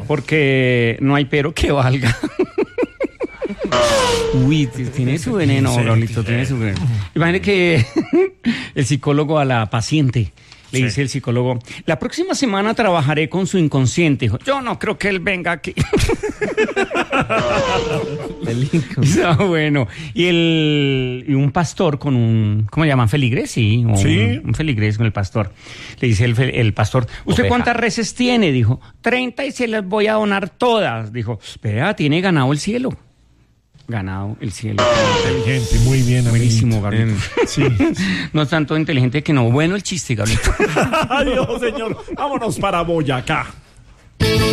porque no hay pero que valga. Uy, tiene su veneno, Raulito, tiene su veneno. Imagínate que el psicólogo a la paciente le dice el psicólogo: la próxima semana trabajaré con su inconsciente. Dijo: yo no creo que él venga aquí. Está bueno. Y un pastor con un, ¿cómo se llaman? ¿Feligrés? Sí, un feligrés con el pastor. Le dice el pastor: ¿usted cuántas reses tiene? Dijo: 30 y se las voy a donar todas. Dijo: vea, tiene ganado el cielo. Ganado el cielo. Inteligente, muy bien. Buenísimo, Gabriel. Sí. No es tanto inteligente que no. Bueno el chiste, Gabriel. Adiós, señor. Vámonos para Boyacá.